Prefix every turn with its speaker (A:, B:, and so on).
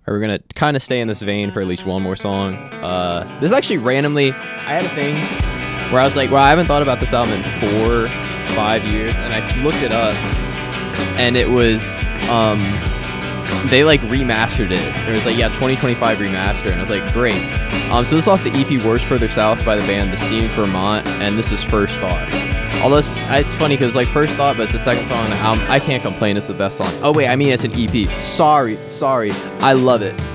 A: We're gonna kind of stay in this vein for at least one more song. This actually randomly, I had a thing where I was like, well, I haven't thought about this album in 4, 5 years, and I looked it up, and it was, they like remastered it. It was like, yeah, 2025 remaster, and I was like, great. So this is off the EP Words Further South by the band The Scenic Vermont, and this is First Thought. Although it's funny because like First Thought, but it's the second song on the album. I can't complain, it's the best song. Oh wait, I mean it's an EP. Sorry, I love it.